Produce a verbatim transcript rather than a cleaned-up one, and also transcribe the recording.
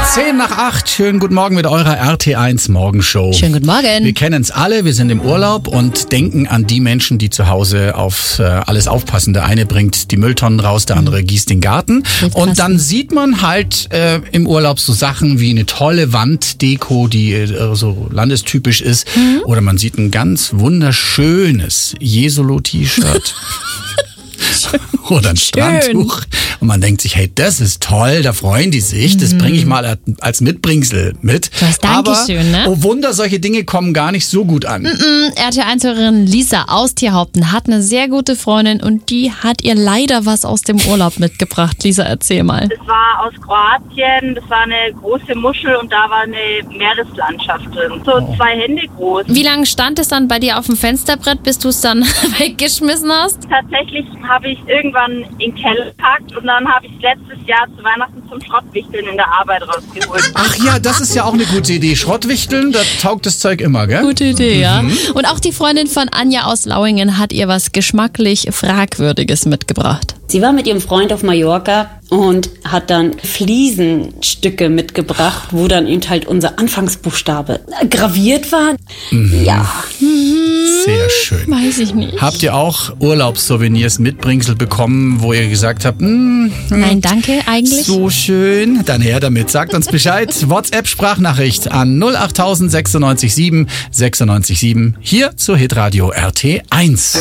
Zehn nach acht, schönen guten Morgen mit eurer R T eins Morgenshow. Schönen guten Morgen. Wir kennen es alle, wir sind im Urlaub und denken an die Menschen, die zu Hause auf äh, alles aufpassen. Der eine bringt die Mülltonnen raus, der andere gießt den Garten. Und dann sieht man halt äh, im Urlaub so Sachen wie eine tolle Wanddeko, die äh, so landestypisch ist. Mhm. Oder man sieht ein ganz wunderschönes Jesolo-T-Shirt. Oder ein Strandtuch. Und man denkt sich, hey, das ist toll, da freuen die sich. Das bringe ich mal als Mitbringsel mit. Das Dankeschön, Aber, ne? oh Wunder, solche Dinge kommen gar nicht so gut an. Mm-mm. R T eins-Hörerin Lisa aus Tierhaupten hat eine sehr gute Freundin und die hat ihr leider was aus dem Urlaub mitgebracht. Lisa, erzähl mal. Das war aus Kroatien, das war eine große Muschel und da war eine Meereslandschaft drin. So oh. zwei Hände groß. Wie lange stand es dann bei dir auf dem Fensterbrett, bis du es dann weggeschmissen hast? Tatsächlich habe ich irgendwann in den Keller gepackt und dann habe ich es letztes Jahr zu Weihnachten zum Schrottwichteln in der Arbeit rausgeholt. Ach ja, das ist ja auch eine gute Idee. Schrottwichteln, da taugt das Zeug immer, gell? Gute Idee, ja. Mhm. Und auch die Freundin von Anja aus Lauingen hat ihr was geschmacklich Fragwürdiges mitgebracht. Sie war mit ihrem Freund auf Mallorca und hat dann Fliesenstücke mitgebracht, wo dann eben halt unser Anfangsbuchstabe graviert war. Mhm. Ja. Sehr schön. Weiß ich nicht. Habt ihr auch Urlaubssouvenirs Mitbringsel bekommen, wo ihr gesagt habt, mm, nein, danke, eigentlich. So schön. Dann her damit. Sagt uns Bescheid. WhatsApp-Sprachnachricht an null acht tausend sechsundneunzig sieben sechsundneunzig sieben hier zur Hitradio R T eins.